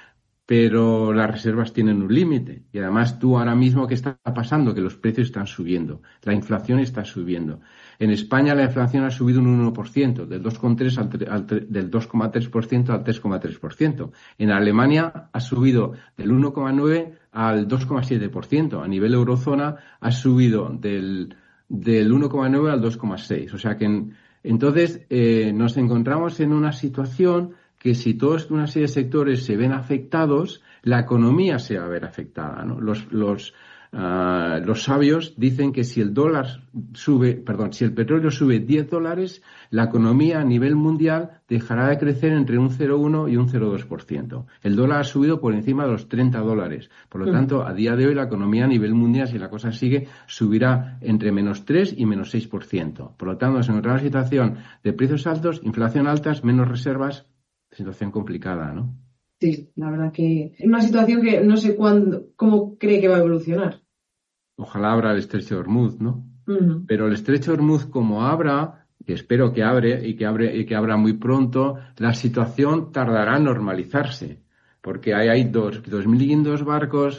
Pero las reservas tienen un límite y además tú ahora mismo, ¿qué está pasando? Que los precios están subiendo, la inflación está subiendo. En España la inflación ha subido un uno por ciento, del dos coma tres por ciento al, al, del dos coma tres por ciento al tres coma tres por ciento. En Alemania ha subido del uno coma nueve por ciento al dos coma siete por ciento. A nivel eurozona ha subido del, del uno coma nueve por ciento al dos coma seis por ciento. O sea que en, entonces eh, nos encontramos en una situación que si todos una serie de sectores se ven afectados, la economía se va a ver afectada, ¿no? Los, los, uh, los sabios dicen que si el dólar sube, perdón, si el petróleo sube diez dólares, la economía a nivel mundial dejará de crecer entre un cero coma uno y un cero coma dos por ciento. El dólar ha subido por encima de los treinta dólares. Por lo tanto, a día de hoy la economía a nivel mundial, si la cosa sigue, subirá entre menos tres y menos seis por ciento. Por lo tanto, se encontrará una situación de precios altos, inflación altas, menos reservas. Situación complicada, ¿no? Sí, la verdad que es una situación que no sé cuándo, cómo cree que va a evolucionar. Ojalá abra el estrecho de Hormuz, ¿no? Uh-huh. Pero el estrecho de Hormuz, como abra, que espero que abre y que abre y que abra muy pronto, la situación tardará en normalizarse, porque ahí hay dos, dos mil quinientos barcos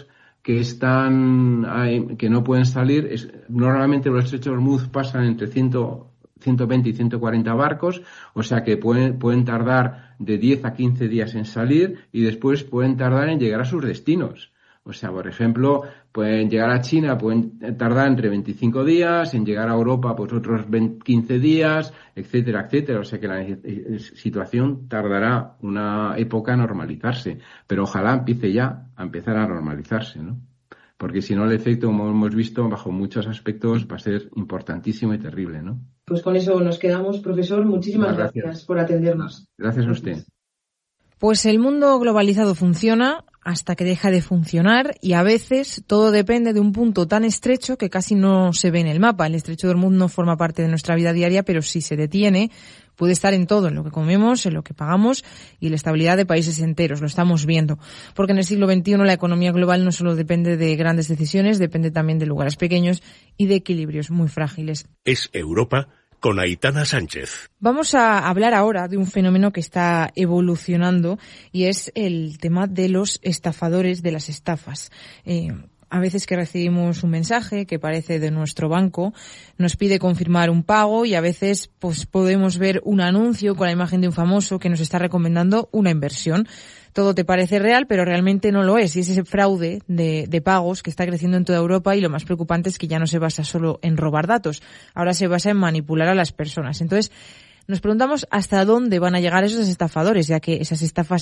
que están que no pueden salir. Es, normalmente los estrechos de Hormuz pasan entre ciento veinte y ciento cuarenta barcos, o sea que pueden, pueden tardar de diez a quince días en salir y después pueden tardar en llegar a sus destinos. O sea, por ejemplo, pueden llegar a China, pueden tardar entre veinticinco días, en llegar a Europa pues otros veinte, quince días, etcétera, etcétera. O sea que la situación tardará una época a normalizarse, pero ojalá empiece ya a empezar a normalizarse, ¿no? Porque si no el efecto, como hemos visto, bajo muchos aspectos va a ser importantísimo y terrible, ¿no? Pues con eso nos quedamos, profesor. Muchísimas gracias, gracias por atendernos. Gracias a usted. Pues el mundo globalizado funciona hasta que deja de funcionar y a veces todo depende de un punto tan estrecho que casi no se ve en el mapa. El estrecho de Hormuz no forma parte de nuestra vida diaria, pero si se detiene puede estar en todo, en lo que comemos, en lo que pagamos y la estabilidad de países enteros. Lo estamos viendo. Porque en el siglo veintiuno la economía global no solo depende de grandes decisiones, depende también de lugares pequeños y de equilibrios muy frágiles. Es Europa con Aitana Sánchez. Vamos a hablar ahora de un fenómeno que está evolucionando y es el tema de los estafadores, de las estafas. Eh, A veces que recibimos un mensaje que parece de nuestro banco, nos pide confirmar un pago y a veces pues podemos ver un anuncio con la imagen de un famoso que nos está recomendando una inversión. Todo te parece real, pero realmente no lo es. Y es ese fraude de, de pagos que está creciendo en toda Europa y lo más preocupante es que ya no se basa solo en robar datos. Ahora se basa en manipular a las personas. Entonces, nos preguntamos hasta dónde van a llegar esos estafadores, ya que esas estafas